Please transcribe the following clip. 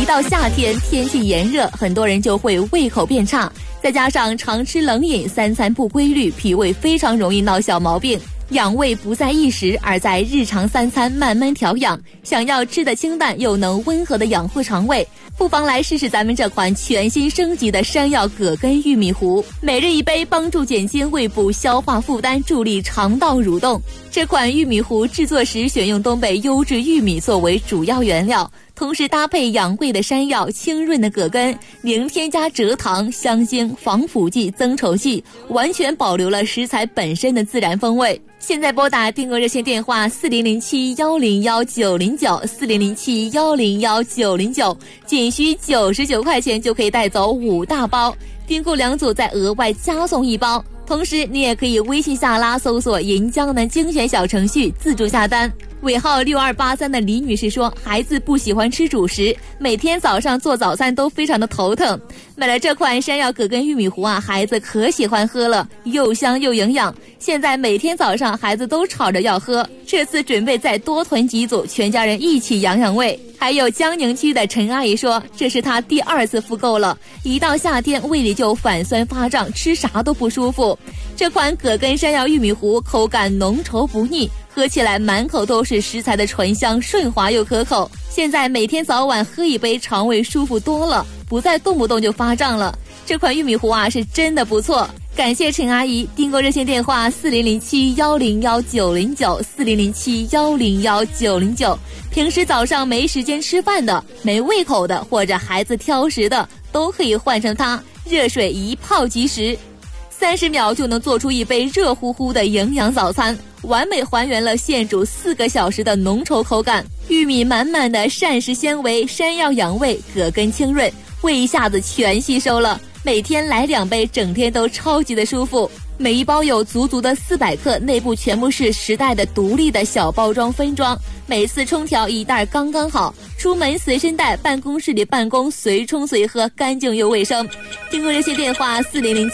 一到夏天，天气炎热，很多人就会胃口变差，再加上常吃冷饮，3餐不规律，脾胃非常容易闹小毛病。养胃不在一时，而在日常3餐慢慢调养。想要吃得清淡又能温和的养护肠胃，不妨来试试咱们这款全新升级的山药葛根玉米糊，每日1杯，帮助减轻胃部消化负担，助力肠道蠕动。这款玉米糊制作时选用东北优质玉米作为主要原料，同时搭配养胃的山药、清润的葛根，零添加蔗糖、香精、防腐剂、增稠剂，完全保留了食材本身的自然风味。现在拨打订购热线电话4007-101-909，4007-101-909，仅需99块钱就可以带走5大包，订购2组再额外加送1包。同时你也可以微信下拉搜索银江南精选小程序自助下单。尾号6283的李女士说，孩子不喜欢吃主食，每天早上做早餐都非常的头疼，买了这款山药葛根玉米糊啊，孩子可喜欢喝了，又香又营养，现在每天早上孩子都吵着要喝，这次准备再多囤几组，全家人一起养养胃。还有江宁区的陈阿姨说，这是她第2次复购了，一到夏天胃里就反酸发胀，吃啥都不舒服。这款葛根山药玉米糊口感浓稠不腻，喝起来满口都是食材的醇香，顺滑又可口。现在每天早晚喝1杯，肠胃舒服多了，不再动不动就发胀了。这款玉米糊啊是真的不错。感谢陈阿姨，订购热线电话4007-101-909，4007-101-909。平时早上没时间吃饭的、没胃口的，或者孩子挑食的，都可以换成它，热水一泡即食，30秒就能做出1杯热乎乎的营养早餐，完美还原了现煮4个小时的浓稠口感。玉米满满的膳食纤维，山药养胃，葛根清润，胃一下子全吸收了。每天来2杯，整天都超级的舒服。每一包有足足的400克，内部全部是10袋的独立的小包装分装，每次冲调1袋刚刚好，出门随身带，办公室里办公随冲随喝，干净又卫生。订购热线电话4007